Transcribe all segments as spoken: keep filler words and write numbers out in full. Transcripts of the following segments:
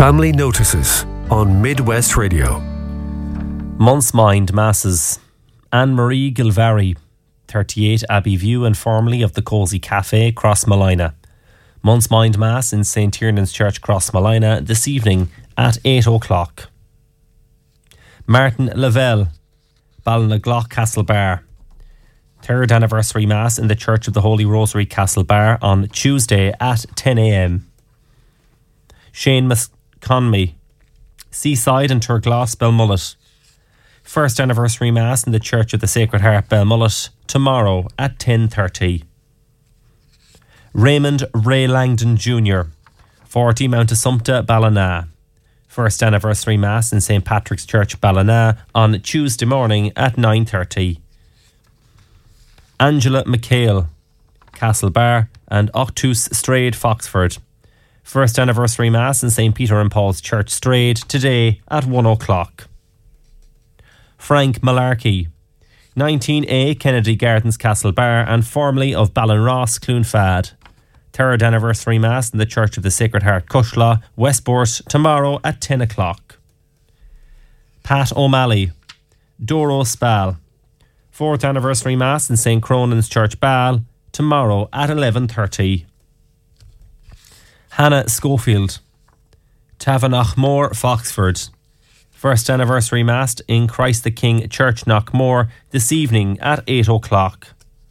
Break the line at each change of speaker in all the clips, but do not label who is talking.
Family Notices on Midwest Radio.
Month's Mind Masses. Anne-Marie Gilvary, thirty-eight Abbey View and formerly of the Cozy Cafe, Crossmolina. Month's Mind Mass in Saint Tiernan's Church, Crossmolina, this evening at eight o'clock. Martin Lavelle, Ballinaglach, Castlebar. Third Anniversary Mass in the Church of the Holy Rosary, Castlebar on Tuesday at ten a.m. Shane McConmie, Seaside and Turgloss, Belmullet. First Anniversary Mass in the Church of the Sacred Heart, Belmullet, tomorrow at ten thirty. Raymond Ray Langdon Junior, forty Mount Assumpta, Ballina. First Anniversary Mass in Saint Patrick's Church, Ballina, on Tuesday morning at nine thirty. Angela McHale, Castlebar, and Octus Strayed, Foxford. First Anniversary Mass in Saint Peter and Paul's Church, Strayed, today at one o'clock. Frank Malarkey, nineteen A Kennedy Gardens, Castlebar, and formerly of Ballinross, Cloonfad. Third Anniversary Mass in the Church of the Sacred Heart, Cushla, Westport, tomorrow at ten o'clock. Pat O'Malley, Doro Spal. Fourth Anniversary Mass in Saint Cronan's Church, Ball, tomorrow at eleven thirty. Hannah Schofield, Tavanachmore, Foxford. First Anniversary Mass in Christ the King Church, Knockmore, this evening at eight o'clock.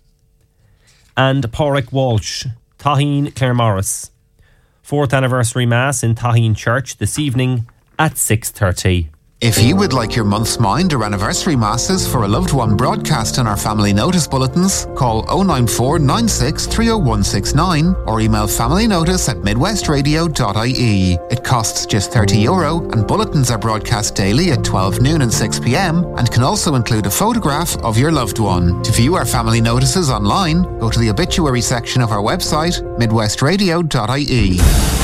And Porrick Walsh, Taheen, Claremorris. Fourth Anniversary Mass in Taheen Church this evening at six thirty.
If you would like your month's mind or anniversary masses for a loved one broadcast in our family notice bulletins, call oh nine four nine six three oh one six nine or email familynotice at midwestradio dot I E. It costs just thirty euro and bulletins are broadcast daily at twelve noon and six p.m. and can also include a photograph of your loved one. To view our family notices online, go to the obituary section of our website, midwestradio dot I E.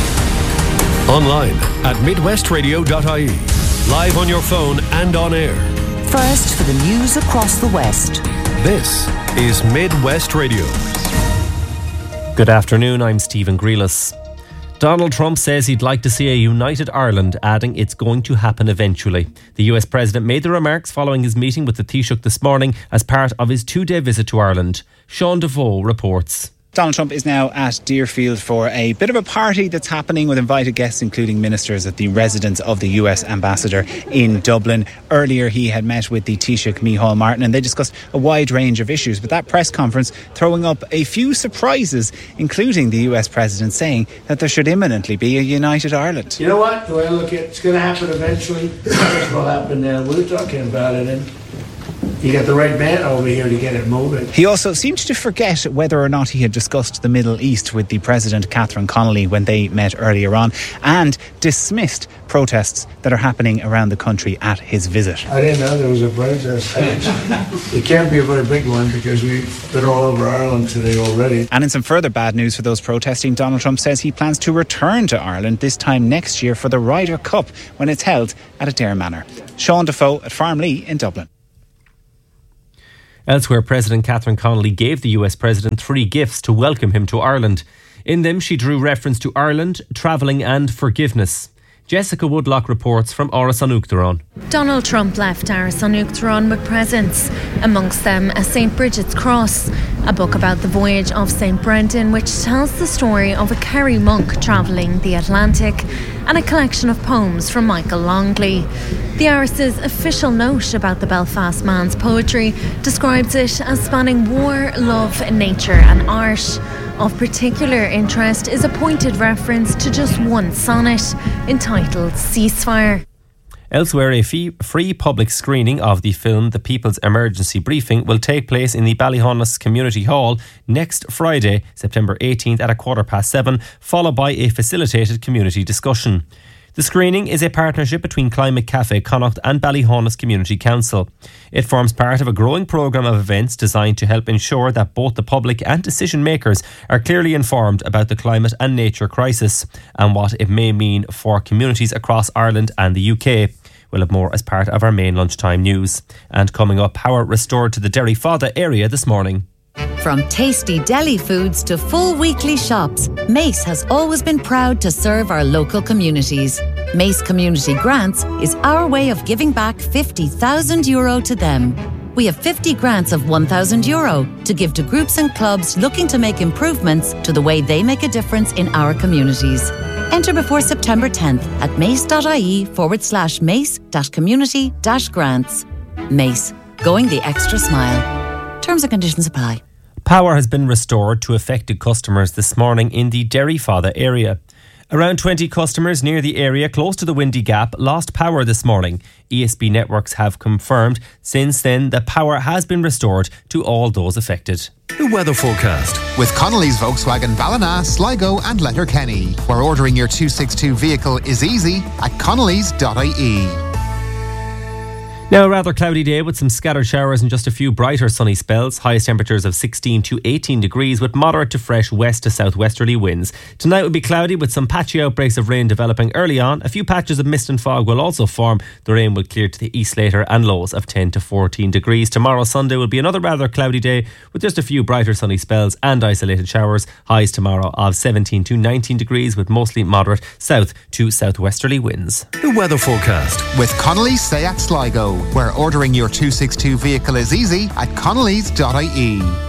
Online at midwestradio dot I E. Live on your phone and on air.
First for the news across the West.
This is Midwest Radio.
Good afternoon, I'm Stephen Grealis. Donald Trump says he'd like to see a united Ireland, adding it's going to happen eventually. The U S President made the remarks following his meeting with the Taoiseach this morning as part of his two-day visit to Ireland. Sean Defoe reports.
Donald Trump is now at Deerfield for a bit of a party that's happening with invited guests, including ministers at the residence of the U S ambassador in Dublin. Earlier, he had met with the Taoiseach, Micheál Martin, and they discussed a wide range of issues. But that press conference throwing up a few surprises, including the U S president saying that there should imminently be a united Ireland.
You know what? The way I look at it, it's going to happen eventually. It will happen now. We're talking about it, and you got the right man over here to get it moving.
He also seemed to forget whether or not he had discussed the Middle East with the President, Catherine Connolly, when they met earlier on, and dismissed protests that are happening around the country at his visit.
I didn't know there was a protest. It can't be a very big one because we've been all over Ireland today already.
And in some further bad news for those protesting, Donald Trump says he plans to return to Ireland this time next year for the Ryder Cup when it's held at Adare Manor. Sean Defoe at Farmley in Dublin.
Elsewhere, President Catherine Connolly gave the U S President three gifts to welcome him to Ireland. In them, she drew reference to Ireland, travelling and forgiveness. Jessica Woodlock reports from Áras an Uachtaráin.
Donald Trump left Áras an Uachtaráin with presents, amongst them a Saint Bridget's Cross, a book about the voyage of Saint Brendan, which tells the story of a Kerry monk travelling the Atlantic, and a collection of poems from Michael Longley. The Áras's official note about the Belfast man's poetry describes it as spanning war, love, nature and art. Of particular interest is a pointed reference to just one sonnet entitled Ceasefire.
Elsewhere, a fee- free public screening of the film The People's Emergency Briefing will take place in the Ballyhonus Community Hall next Friday, September eighteenth at a quarter past seven, followed by a facilitated community discussion. The screening is a partnership between Climate Cafe Connacht and Ballyhonus Community Council. It forms part of a growing programme of events designed to help ensure that both the public and decision makers are clearly informed about the climate and nature crisis and what it may mean for communities across Ireland and the U K. We'll have more as part of our main lunchtime news. And coming up, power restored to the Derry Foddah area this morning.
From tasty deli foods to full weekly shops, Mace has always been proud to serve our local communities. Mace Community Grants is our way of giving back fifty thousand euro to them. We have fifty grants of one thousand euro to give to groups and clubs looking to make improvements to the way they make a difference in our communities. Enter before September tenth at mace.ie forward slash mace dash community dash grants. Mace, going the extra smile. Terms and conditions apply.
Power has been restored to affected customers this morning in the Derryfada area. Around twenty customers near the area close to the Windy Gap lost power this morning. E S B Networks have confirmed since then that power has been restored to all those affected.
The weather forecast.
With Connolly's Volkswagen Ballina, Sligo and Letterkenny, where ordering your two sixty-two vehicle is easy at connellys dot I E.
Now, a rather cloudy day with some scattered showers and just a few brighter sunny spells. Highest temperatures of sixteen to eighteen degrees with moderate to fresh west to southwesterly winds. Tonight will be cloudy with some patchy outbreaks of rain developing early on. A few patches of mist and fog will also form. The rain will clear to the east later and lows of ten to fourteen degrees. Tomorrow, Sunday, will be another rather cloudy day with just a few brighter sunny spells and isolated showers. Highs tomorrow of seventeen to nineteen degrees with mostly moderate south to southwesterly winds.
The weather forecast.
With Connolly's Seat Sligo, where ordering your two sixty-two vehicle is easy at connellys dot I E.